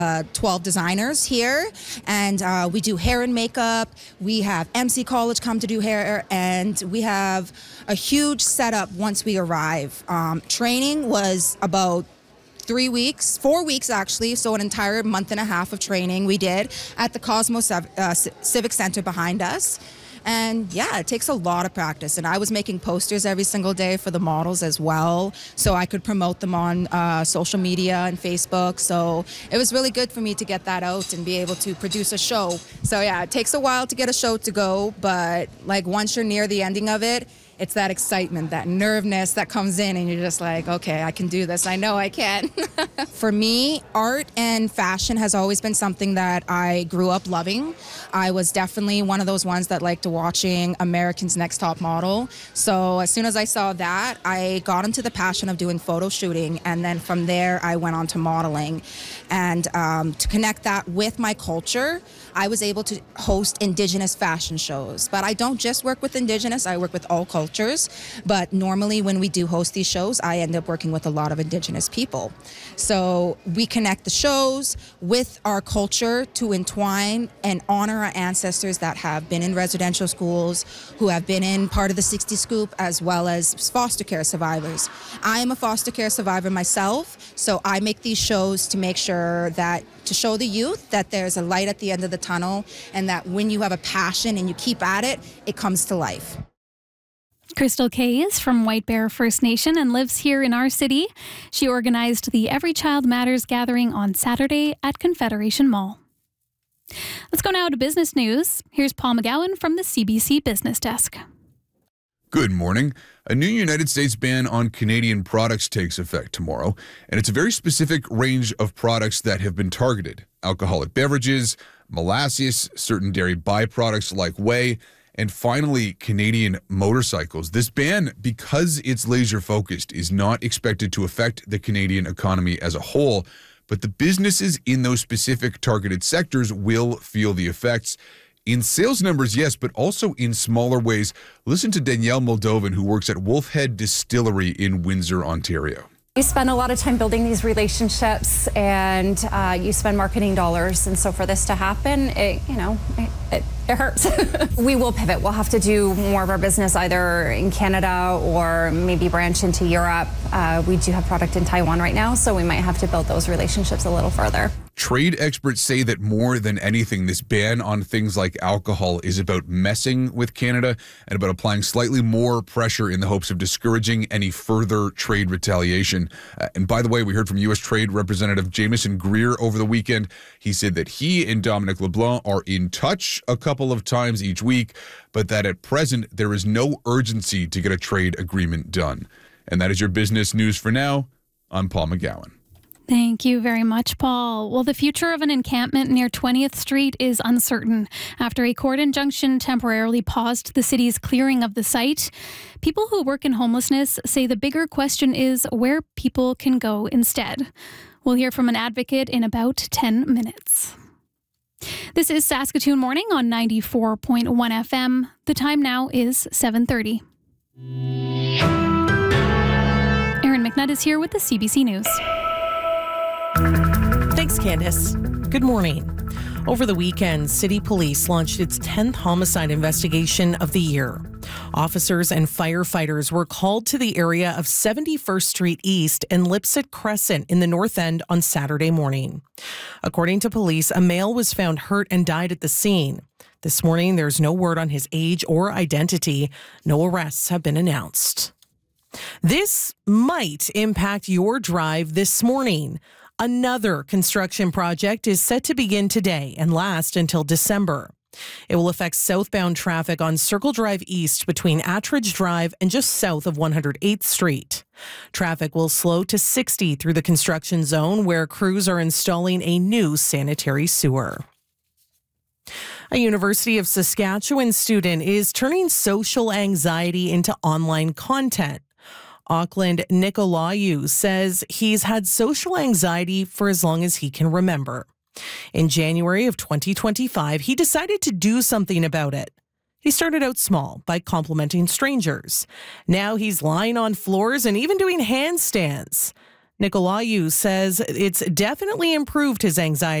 12 designers here, and we do hair and makeup. We have MC College come to do hair, and we have a huge setup once we arrive. Training was about 4 weeks actually, so an entire month and a half of training we did at the Cosmos Civic Center behind us. And yeah, it takes a lot of practice. And I was making posters every single day for the models as well, so I could promote them on social media and Facebook. So it was really good for me to get that out and be able to produce a show. So yeah, it takes a while to get a show to go, but like once you're near the ending of it, it's that excitement, that nervousness that comes in, and you're just like, okay, I can do this. I know I can. For me, art and fashion has always been something that I grew up loving. I was definitely one of those ones that liked watching America's Next Top Model. So as soon as I saw that, I got into the passion of doing photo shooting, and then from there, I went on to modeling. And to connect that with my culture, I was able to host Indigenous fashion shows. But I don't just work with Indigenous, I work with all cultures. But normally when we do host these shows, I end up working with a lot of Indigenous people. So we connect the shows with our culture to entwine and honor our ancestors that have been in residential schools, who have been in part of the 60 Scoop, as well as foster care survivors. I am a foster care survivor myself, so I make these shows to make sure that to show the youth that there's a light at the end of the tunnel, and that when you have a passion and you keep at it, it comes to life. Crystal Kay is from White Bear First Nation and lives here in our city. She organized the Every Child Matters gathering on Saturday at Confederation Mall. Let's go now to business news. Here's Paul McGowan from the CBC Business Desk. Good morning. A new United States ban on Canadian products takes effect tomorrow, and it's a very specific range of products that have been targeted. Alcoholic beverages, molasses, certain dairy byproducts like whey, and finally, Canadian motorcycles. This ban, because it's laser-focused, is not expected to affect the Canadian economy as a whole, but the businesses in those specific targeted sectors will feel the effects. In sales numbers, yes, but also in smaller ways. Listen to Danielle Moldovan, who works at Wolfhead Distillery in Windsor, Ontario. You spend a lot of time building these relationships, and you spend marketing dollars, and so for this to happen, it hurts. We will pivot. We'll have to do more of our business either in Canada or maybe branch into Europe. We do have product in Taiwan right now, so we might have to build those relationships a little further. Trade experts say that more than anything, this ban on things like alcohol is about messing with Canada and about applying slightly more pressure in the hopes of discouraging any further trade retaliation. And by the way, we heard from U.S. Trade Representative Jameson Greer over the weekend. He said that he and Dominic LeBlanc are in touch a couple of times each week, but that at present there is no urgency to get a trade agreement done. And that is your business news for now. I'm Paul McGowan. Thank you very much, Paul. Well, the future of an encampment near 20th Street is uncertain after a court injunction temporarily paused the city's clearing of the site. People who work in homelessness say the bigger question is where people can go instead. We'll hear from an advocate in about 10 minutes. This is Saskatoon Morning on 94.1 FM. The time now is 7:30. Erin McNutt is here with the CBC News. Thanks, Candice. Good morning. Over the weekend, City Police launched its 10th homicide investigation of the year. Officers and firefighters were called to the area of 71st Street East and Lipset Crescent in the North End on Saturday morning. According to police, a male was found hurt and died at the scene. This morning, there's no word on his age or identity. No arrests have been announced. This might impact your drive this morning. Another construction project is set to begin today and last until December. It will affect southbound traffic on Circle Drive East between Attridge Drive and just south of 108th Street. Traffic will slow to 60 through the construction zone where crews are installing a new sanitary sewer. A University of Saskatchewan student is turning social anxiety into online content. Auckland Nicolaou says he's had social anxiety for as long as he can remember. In January of 2025, he decided to do something about it. He started out small by complimenting strangers. Now he's lying on floors and even doing handstands. Nicolaou says it's definitely improved his anxiety